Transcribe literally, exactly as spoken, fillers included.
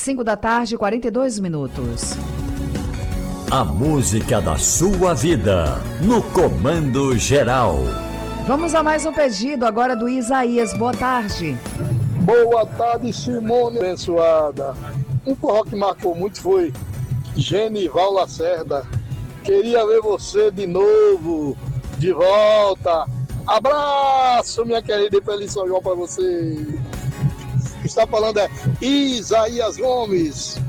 cinco da tarde, quarenta e dois minutos. A música da sua vida, no Comando Geral. Vamos a mais um pedido agora do Isaías. Boa tarde. Boa tarde, Simone abençoada. Um forró que marcou muito foi Genival Lacerda. Queria ver você de novo, de volta. Abraço, minha querida, e feliz São João para você. Está falando é Isaías Gomes.